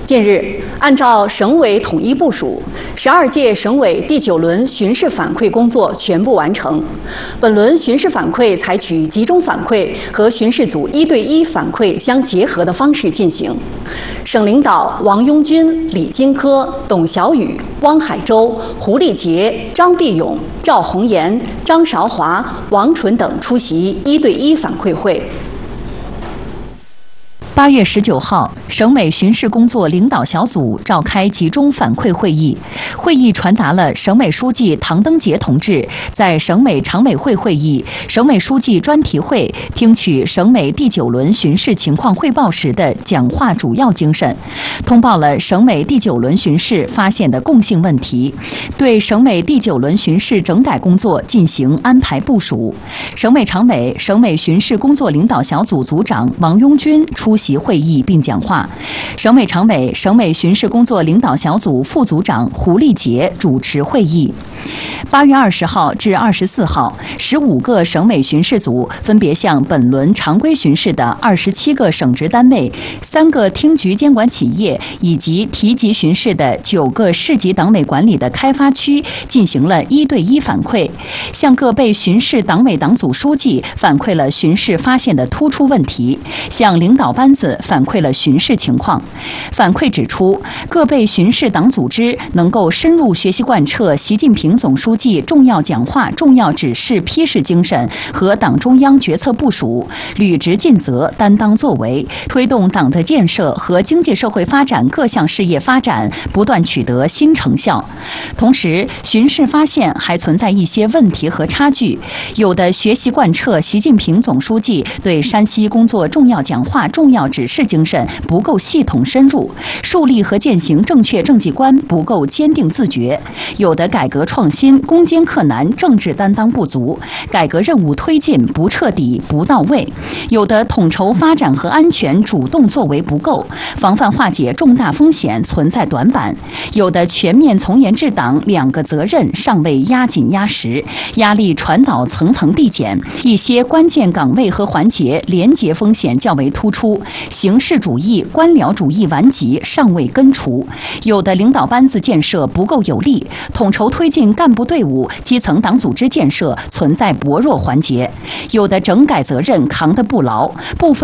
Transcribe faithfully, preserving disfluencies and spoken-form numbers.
近日，按照省委统一部署，十二届省委第九轮巡视反馈工作全部完成。本轮巡视反馈采取集中反馈和巡视组一对一反馈相结合的方式进行。省领导王拥军、李金科、董小雨、汪海洲、胡立杰、张必勇、赵红岩、张韶华、王纯等出席一对一反馈会。 八月十九号，省委巡视工作领导小组召开集中反馈会议。会议传达了省委书记唐登杰同志在省委常委会会议、省委书记专题会听取省委第九轮巡视情况汇报时的讲话主要精神，通报了省委第九轮巡视发现的共性问题，对省委第九轮巡视整改工作进行安排部署。省委常委、省委巡视工作领导小组组长王拥军出席席会议并讲话，省委常委、省委巡视工作领导小组副组长胡立杰主持会议。八月二十号至二十四号，十五个省委巡视组分别向本轮常规巡视的二十七个省直单位、三个厅局监管企业以及提级巡视的九个市级党委管理的开发区进行了一对一反馈，向各被巡视党委党组书记反馈了巡视发现的突出问题，向领导班子反馈了巡视情况。反馈指出，各被巡视党组织能够深入学习贯彻习近平总书记重要讲话、重要指示批示精神和党中央决策部署，履职尽责、担当作为，推动党的建设和经济社会发展各项事业发展不断取得新成效。同时，巡视发现还存在一些问题和差距，有的学习贯彻习近平总书记对山西工作重要讲话、重要指示精神不够系统深入，树立和践行正确政绩观不够坚定自觉，有的改革创新攻坚克难、政治担当不足，改革任务推进不彻底不到位，有的统筹发展和安全主动作为不够，防范化解重大风险存在短板，有的全面从严治党两个责任尚未压紧压实，压力传导层层递减，一些关键岗位和环节廉洁风险较为突出，形式主义、官僚主义顽疾尚未根除，有的领导班子建设不够有力，统筹推进干部队伍、基层党组织建设存在薄弱环节，有的整改责任扛得不牢，部分